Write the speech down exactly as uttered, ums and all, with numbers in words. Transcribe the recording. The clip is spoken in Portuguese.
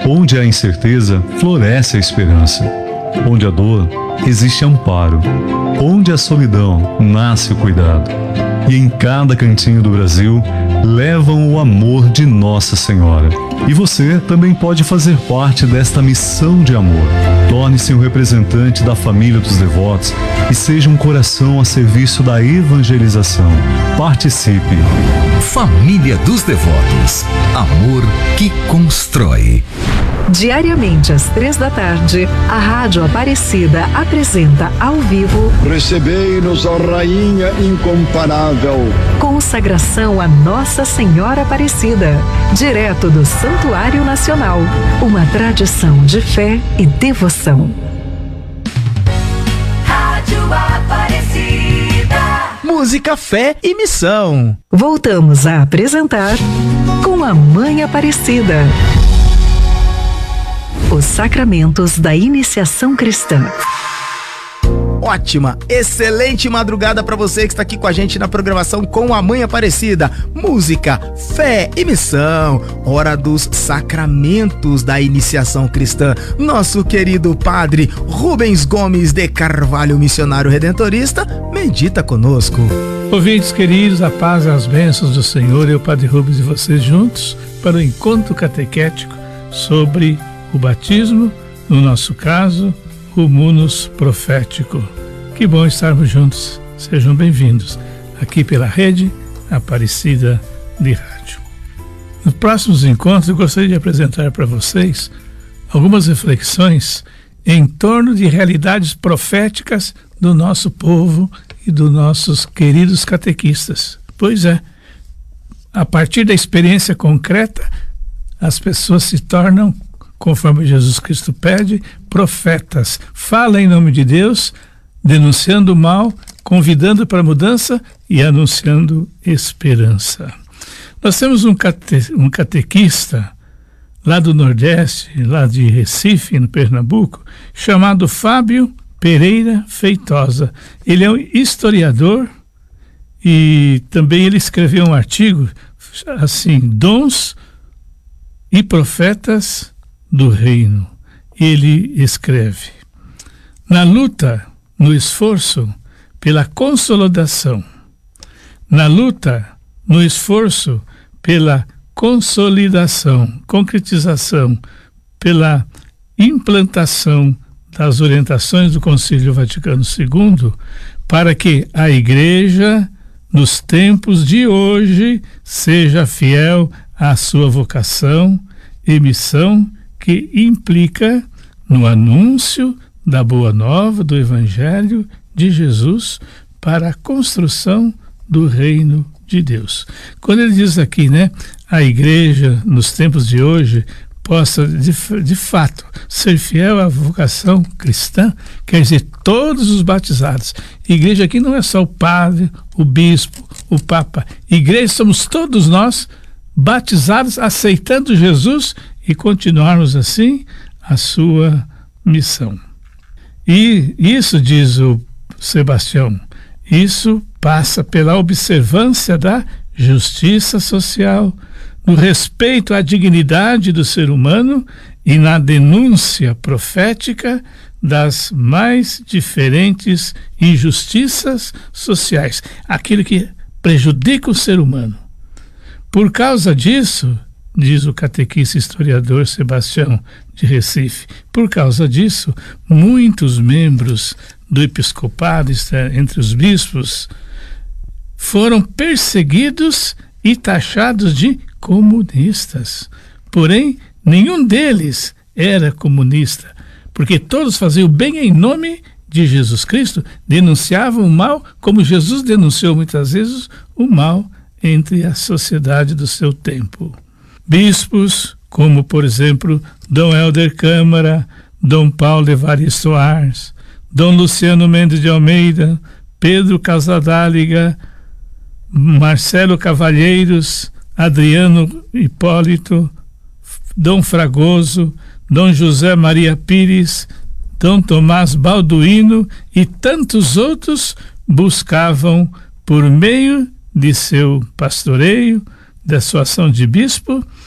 Onde há incerteza, floresce a esperança. Onde há dor, existe amparo. Onde há solidão, nasce o cuidado. E em cada cantinho do Brasil, levam o amor de Nossa Senhora. E você também pode fazer parte desta missão de amor. Torne-se um representante da família dos devotos e seja um coração a serviço da evangelização. Participe! Família dos Devotos. Amor que constrói. Diariamente às três da tarde, a Rádio Aparecida apresenta ao vivo Recebei-nos, ó Rainha incomparável. Consagração a Nossa Senhora Aparecida, direto do Santuário Nacional. Uma tradição de fé e devoção. Rádio Aparecida. Música, fé e missão. Voltamos a apresentar Com a Mãe Aparecida. Os sacramentos da iniciação cristã. Ótima, excelente madrugada para você que está aqui com a gente na programação Com a Mãe Aparecida. Música, fé e missão. Hora dos sacramentos da iniciação cristã. Nosso querido padre Rubens Gomes de Carvalho, missionário redentorista, medita conosco. Ouvintes queridos, a paz e as bênçãos do Senhor, eu, Padre Rubens, e vocês juntos para o encontro catequético sobre o batismo, no nosso caso, o munus profético. Que bom estarmos juntos. Sejam bem-vindos aqui pela Rede Aparecida de Rádio. Nos próximos encontros, eu gostaria de apresentar para vocês algumas reflexões em torno de realidades proféticas do nosso povo e dos nossos queridos catequistas. Pois é, a partir da experiência concreta, as pessoas se tornam, conforme Jesus Cristo pede, profetas. Fala em nome de Deus, denunciando o mal, convidando para a mudança e anunciando esperança. Nós temos um, cate, um catequista lá do Nordeste, lá de Recife, no Pernambuco, chamado Fábio Pereira Feitosa. Ele é um historiador e também ele escreveu um artigo assim, Dons e Profetas do Reino. Ele escreve: na luta, no esforço pela consolidação, na luta, no esforço pela consolidação, concretização, pela implantação das orientações do Concílio Vaticano segundo, para que a Igreja, nos tempos de hoje, seja fiel à sua vocação e missão, que implica no anúncio da Boa Nova, do Evangelho de Jesus, para a construção do reino de Deus. Quando ele diz aqui, né, a Igreja, nos tempos de hoje, possa, de, de fato, ser fiel à vocação cristã, quer dizer, todos os batizados. Igreja aqui não é só o padre, o bispo, o papa. Igreja somos todos nós, batizados, aceitando Jesus e continuarmos assim a sua missão. E isso, diz o Sebastião, isso passa pela observância da justiça social, no respeito à dignidade do ser humano e na denúncia profética das mais diferentes injustiças sociais, aquilo que prejudica o ser humano. Por causa disso, diz o catequista historiador Sebastião de Recife, por causa disso, muitos membros do episcopado, entre os bispos, foram perseguidos e taxados de comunistas. Porém, nenhum deles era comunista, porque todos faziam o bem em nome de Jesus Cristo, denunciavam o mal, como Jesus denunciou muitas vezes o mal entre a sociedade do seu tempo. Bispos, como por exemplo Dom Helder Câmara, Dom Paulo Evaristo Ars, Dom Luciano Mendes de Almeida, Pedro Casadáliga, Marcelo Cavalheiros, Adriano Hipólito, Dom Fragoso, Dom José Maria Pires, Dom Tomás Balduino e tantos outros buscavam, por meio de seu pastoreio, da sua ação de bispo,